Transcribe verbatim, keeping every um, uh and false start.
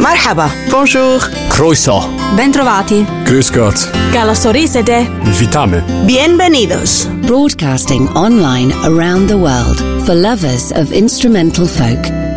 Marhaba. Bonjour. Croeso. Bentrovati. Grüß Gott. Καλωσορίσατε. Witamy. Bienvenidos. Broadcasting online around the world for lovers of instrumental folk.